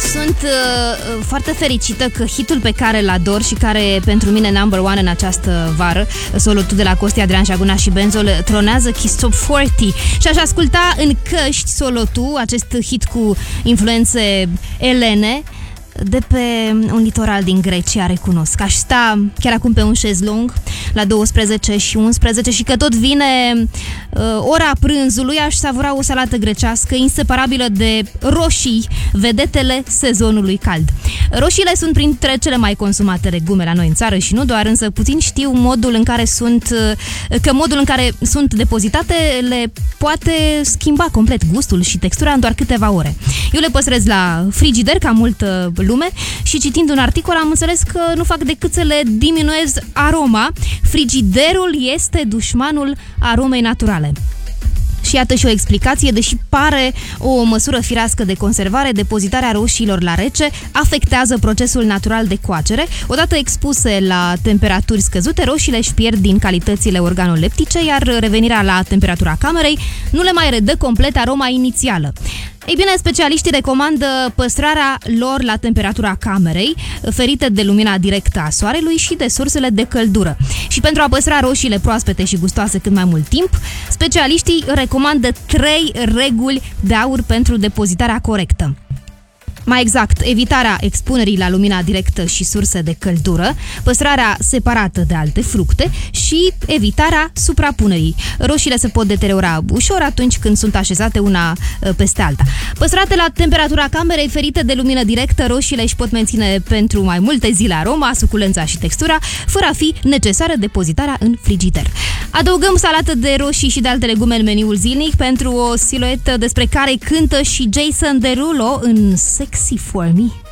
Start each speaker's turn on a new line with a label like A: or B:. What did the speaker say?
A: Sunt foarte fericită că hitul pe care îl ador și care e pentru mine number one în această vară, Solo Tu de la Costi, Adrian Jaguna și Benzol, tronează Kiss Top 40. Și aș asculta în căști Solo Tu, acest hit cu influențe elene, de pe un litoral din Grecia, recunosc. Aș sta chiar acum pe un șezlong la 12 și 11 și că tot vine ora prânzului, aș savura o salată grecească inseparabilă de roșii, vedetele sezonului cald. Roșiile sunt printre cele mai consumate legume la noi în țară și nu doar, însă puțin știu modul în care sunt depozitate le poate schimba complet gustul și textura în doar câteva ore. Eu le păstrez la frigider ca multă lume și citind un articol am înțeles că nu fac decât să le diminuez aroma. Frigiderul este dușmanul aromei naturale. Și iată și o explicație, deși pare o măsură firească de conservare, depozitarea roșiilor la rece afectează procesul natural de coacere. Odată expuse la temperaturi scăzute, roșiile își pierd din calitățile organoleptice, iar revenirea la temperatura camerei nu le mai redă complet aroma inițială. Ei bine, specialiștii recomandă păstrarea lor la temperatura camerei, ferite de lumina directă a soarelui și de sursele de căldură. Și pentru a păstra roșiile proaspete și gustoase cât mai mult timp, specialiștii recomandă 3 reguli de aur pentru depozitarea corectă. Mai exact, evitarea expunerii la lumina directă și surse de căldură, păstrarea separată de alte fructe și evitarea suprapunerii. Roșiile se pot deteriora ușor atunci când sunt așezate una peste alta. Păstrate la temperatura camerei, ferite de lumină directă, roșiile își pot menține pentru mai multe zile aroma, suculența și textura, fără a fi necesară depozitarea în frigider. Adăugăm salată de roșii și de alte legume în meniul zilnic pentru o siluetă despre care cântă și Jason Derulo în Sexy For Me.